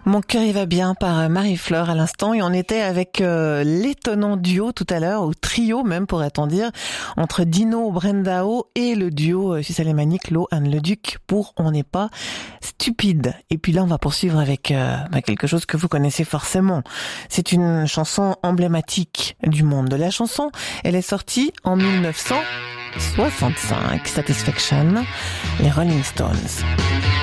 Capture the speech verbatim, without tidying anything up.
Mon cœur y va bien par Marie-Fleur à l'instant, et on était avec euh, l'étonnant duo tout à l'heure, ou trio même pourrait-on dire, entre Dino Brendao et le duo euh, suisse alémanique Lo Anne Leduc pour On n'est pas stupide. Et puis là on va poursuivre avec euh, bah, quelque chose que vous connaissez forcément. C'est une chanson emblématique du monde de la chanson. Elle est sortie en mille neuf cent soixante-cinq, Satisfaction, les Rolling Stones.